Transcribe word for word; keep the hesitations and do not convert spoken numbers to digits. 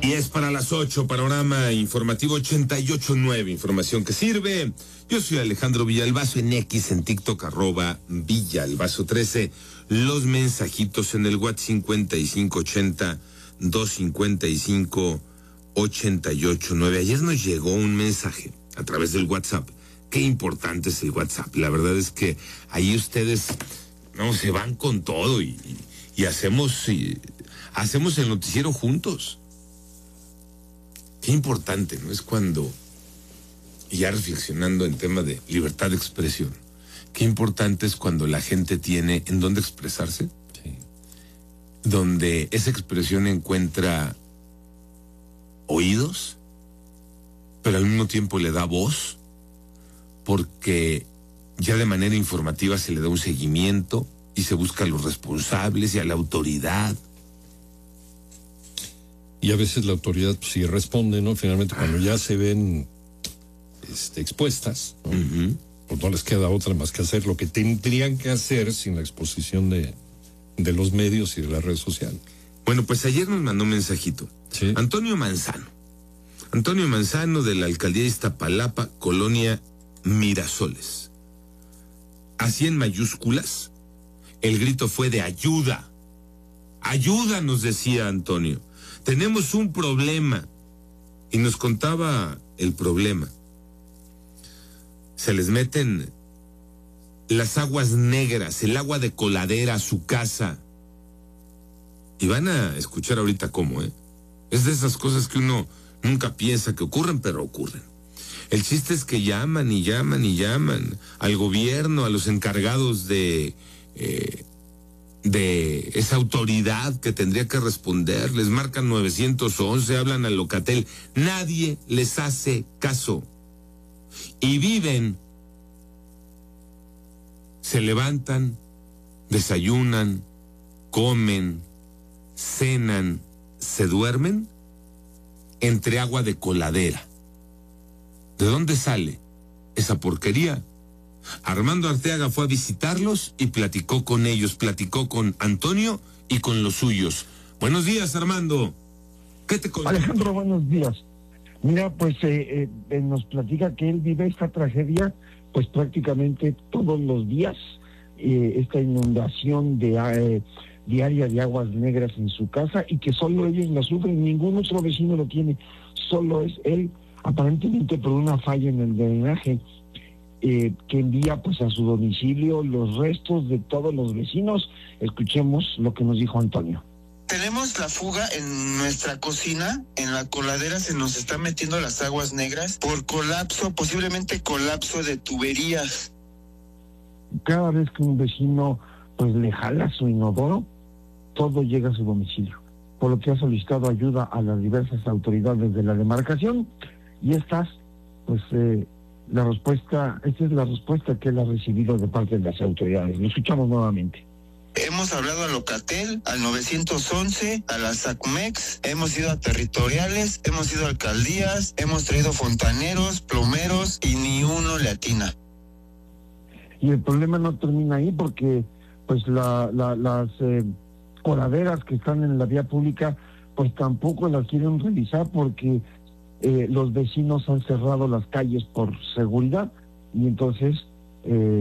Y es para las ocho, panorama informativo ochenta y ocho punto nueve, información que sirve. Yo soy Alejandro Villalbazo, en X, en TikTok, arroba Villalbazo trece. Los mensajitos en el WhatsApp cincuenta y cinco ochenta, doscientos cincuenta y cinco, ochenta y ocho nueve. Ayer nos llegó un mensaje a través del WhatsApp. Qué importante es el WhatsApp. La verdad es que ahí ustedes no se van con todo y, y, y hacemos, y, hacemos el noticiero juntos. Qué importante, ¿no? Es cuando, ya reflexionando en tema de libertad de expresión, qué importante es cuando la gente tiene en dónde expresarse, sí, donde esa expresión encuentra oídos, pero al mismo tiempo le da voz, porque ya de manera informativa se le da un seguimiento y se busca a los responsables y a la autoridad. Y a veces la autoridad pues, sí responde, ¿no? Finalmente, cuando ya se ven este, expuestas, ¿no? Uh-huh. Pues no les queda otra más que hacer lo que tendrían que hacer sin la exposición de, de los medios y de la red social. Bueno, pues ayer nos mandó un mensajito. ¿Sí? Antonio Manzano. Antonio Manzano, de la alcaldía de Iztapalapa, colonia Mirasoles. Así en mayúsculas, el grito fue de ayuda. Ayuda, nos decía Antonio. Tenemos un problema. Y nos contaba el problema. Se les meten las aguas negras, el agua de coladera a su casa. Y van a escuchar ahorita cómo, ¿eh? Es de esas cosas que uno nunca piensa que ocurren, pero ocurren. El chiste es que llaman y llaman y llaman al gobierno, a los encargados de... Eh, de esa autoridad que tendría que responder, les marcan nueve once, hablan al Locatel, nadie les hace caso. Y viven, se levantan, desayunan, comen, cenan, se duermen entre agua de coladera. ¿De dónde sale esa porquería? Armando Arteaga fue a visitarlos y platicó con ellos, platicó con Antonio y con los suyos. Buenos días, Armando. ¿Qué te contó? Alejandro, buenos días. Mira, pues eh, eh, nos platica que él vive esta tragedia, pues prácticamente todos los días, eh, esta inundación de eh, diaria de aguas negras en su casa, y que solo ellos la sufren, ningún otro vecino lo tiene, solo es él, aparentemente por una falla en el drenaje. Eh, que envía pues a su domicilio los restos de todos los vecinos. Escuchemos lo que nos dijo Antonio. Tenemos la fuga en nuestra cocina, en la coladera se nos están metiendo las aguas negras por colapso, posiblemente colapso de tuberías. Cada vez que un vecino pues le jala su inodoro, todo llega a su domicilio, por lo que ha solicitado ayuda a las diversas autoridades de la demarcación, y estas pues eh, la respuesta, esta es la respuesta que él ha recibido de parte de las autoridades. Lo escuchamos nuevamente. Hemos hablado a Locatel, al nueve once, a la SACMEX, hemos ido a territoriales, hemos ido a alcaldías, hemos traído fontaneros, plomeros y ni uno le atina. Y el problema no termina ahí, porque pues la, la, las eh, coladeras que están en la vía pública pues tampoco las quieren revisar, porque Eh, los vecinos han cerrado las calles por seguridad, y entonces eh,